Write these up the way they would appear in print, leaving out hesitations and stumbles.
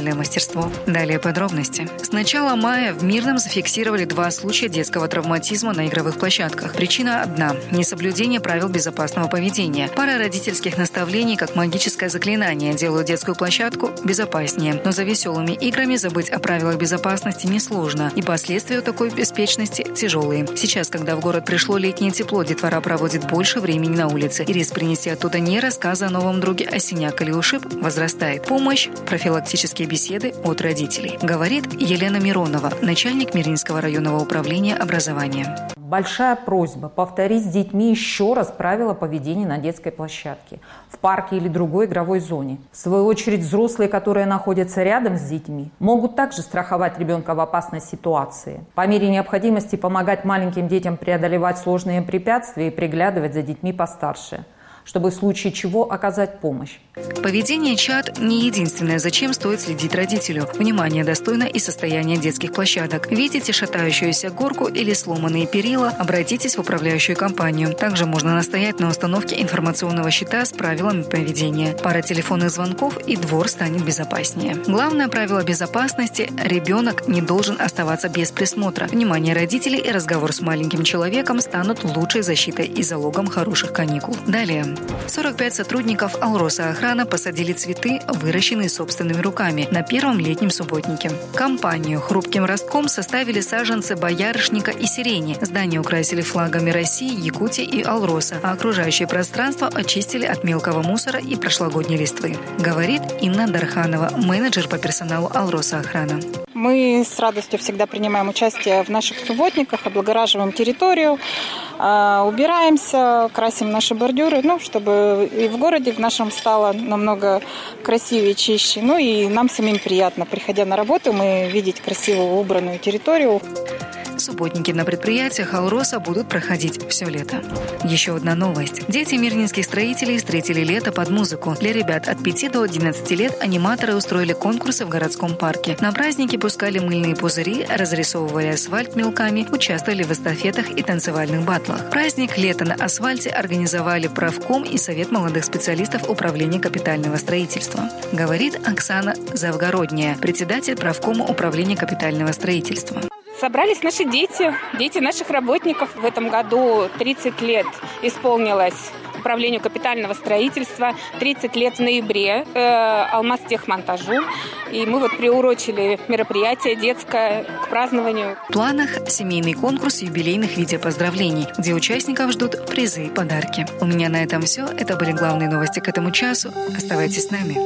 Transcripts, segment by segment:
профессиональное мастерство. Далее подробности. С начала мая в Мирном зафиксировали 2 случая детского травматизма на игровых площадках. Причина одна – несоблюдение правил безопасного поведения. Пара родительских наставлений, как магическое заклинание, делают детскую площадку безопаснее. Но за веселыми играми забыть о правилах безопасности несложно, и последствия такой беспечности тяжелые. Сейчас, когда в город пришло летнее тепло, детвора проводит больше времени на улице, и риск принести оттуда не рассказы о новом друге, а синяк или ушиб возрастает. Помощь – профилактические беседы от родителей, говорит Елена Миронова, начальник Мирнинского районного управления образования. Большая просьба повторить с детьми еще раз правила поведения на детской площадке, в парке или другой игровой зоне. В свою очередь, взрослые, которые находятся рядом с детьми, могут также страховать ребенка в опасной ситуации. По мере необходимости помогать маленьким детям преодолевать сложные препятствия и приглядывать за детьми постарше, чтобы в случае чего оказать помощь. Поведение чад – не единственное, зачем стоит следить родителю. Внимание достойно и состояние детских площадок. Видите шатающуюся горку или сломанные перила? Обратитесь в управляющую компанию. Также можно настоять на установке информационного щита с правилами поведения. Пара телефонных звонков, и двор станет безопаснее. Главное правило безопасности – ребенок не должен оставаться без присмотра. Внимание родителей и разговор с маленьким человеком станут лучшей защитой и залогом хороших каникул. Далее. 45 сотрудников «Алроса Охрана» посадили цветы, выращенные собственными руками, на первом летнем субботнике. Компанию хрупким ростком составили саженцы боярышника и сирени. Здание украсили флагами России, Якутии и «Алроса», а окружающее пространство очистили от мелкого мусора и прошлогодней листвы. Говорит Инна Дарханова, менеджер по персоналу «Алроса Охрана». Мы с радостью всегда принимаем участие в наших субботниках, облагораживаем территорию, убираемся, красим наши бордюры, чтобы и в городе в нашем стало намного красивее, чище. И нам самим приятно, приходя на работу, мы видеть красивую убранную территорию. Субботники на предприятиях «Алроса» будут проходить все лето. Еще одна новость. Дети мирнинских строителей встретили лето под музыку. Для ребят от 5 до 11 лет аниматоры устроили конкурсы в городском парке. На праздники пускали мыльные пузыри, разрисовывали асфальт мелками, участвовали в эстафетах и танцевальных баттлах. Праздник «Лето на асфальте» организовали правком и Совет молодых специалистов Управления капитального строительства. Говорит Оксана Завгородняя, председатель правкома Управления капитального строительства. Собрались наши дети наших работников. В этом году 30 лет исполнилось Управлению капитального строительства, 30 лет в ноябре Алмазтехмонтажу. И мы приурочили мероприятие детское к празднованию. В планах семейный конкурс юбилейных видеопоздравлений, где участников ждут призы и подарки. У меня на этом все. Это были главные новости к этому часу. Оставайтесь с нами.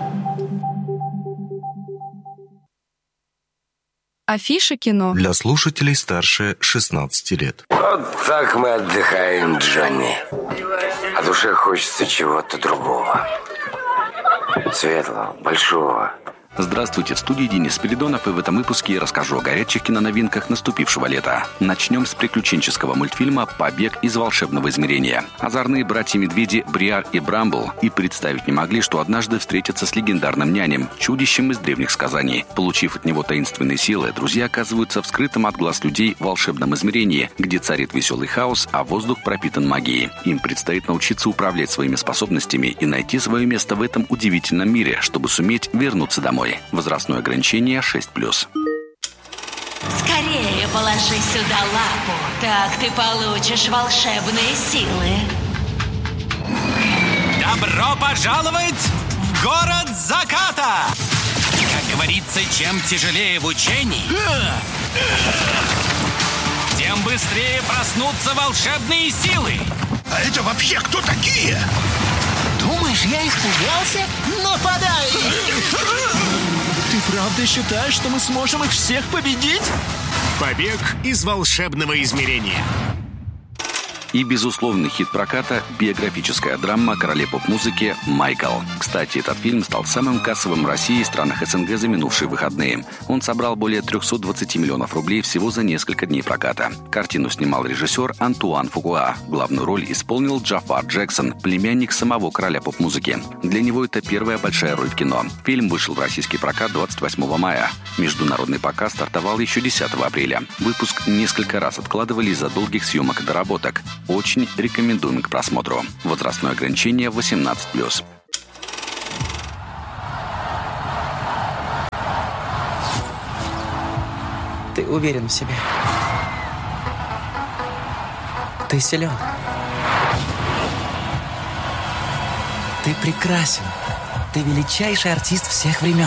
Афиша кино. Для слушателей старше 16 лет. Вот так мы отдыхаем, Джонни. А душе хочется чего-то другого. Светлого, большого. Здравствуйте, в студии Денис Спиридонов, и в этом выпуске я расскажу о горячих киноновинках наступившего лета. Начнем с приключенческого мультфильма «Побег из волшебного измерения». Озорные братья-медведи Бриар и Брамбл и представить не могли, что однажды встретятся с легендарным нянем, чудищем из древних сказаний. Получив от него таинственные силы, друзья оказываются в скрытом от глаз людей волшебном измерении, где царит веселый хаос, а воздух пропитан магией. Им предстоит научиться управлять своими способностями и найти свое место в этом удивительном мире, чтобы суметь вернуться домой. Возрастное ограничение 6+. Скорее положи сюда лапу, так ты получишь волшебные силы. Добро пожаловать в город заката! Как говорится, чем тяжелее в учении, тем быстрее проснутся волшебные силы. А это вообще кто такие? Думаешь, я испугался? Нападай! Ты правда считаешь, что мы сможем их всех победить? Побег из волшебного измерения. И безусловный хит проката – биографическая драма о короле поп-музыки «Майкл». Кстати, этот фильм стал самым кассовым в России и странах СНГ за минувшие выходные. Он собрал более 320 миллионов рублей всего за несколько дней проката. Картину снимал режиссер Антуан Фукуа. Главную роль исполнил Джафар Джексон, племянник самого короля поп-музыки. Для него это первая большая роль в кино. Фильм вышел в российский прокат 28 мая. Международный показ стартовал еще 10 апреля. Выпуск несколько раз откладывали из-за долгих съемок и доработок. Очень рекомендуем к просмотру. Возрастное ограничение 18+. Ты уверен в себе. Ты силен. Ты прекрасен. Ты величайший артист всех времен.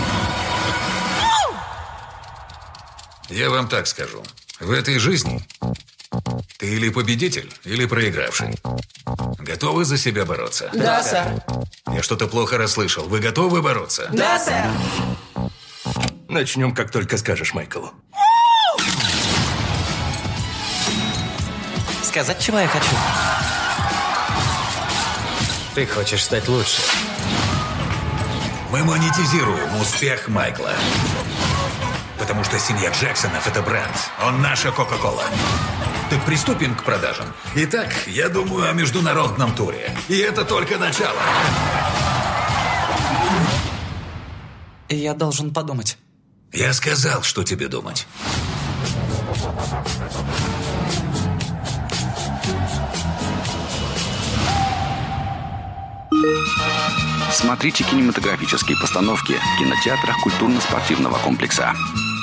Я вам так скажу. В этой жизни ты или победитель, или проигравший. Готовы за себя бороться? Да, сэр. Я что-то плохо расслышал. Вы готовы бороться? Да, сэр. Начнем, как только скажешь, Майкл. Сказать, чего я хочу? Ты хочешь стать лучше. Мы монетизируем успех Майкла. Потому что семья Джексонов – это бренд. Он наша Кока-Кола. Так приступим к продажам. Итак, я думаю о международном туре. И это только начало. Я должен подумать. Я сказал, что тебе думать. Смотрите кинематографические постановки в кинотеатрах культурно-спортивного комплекса.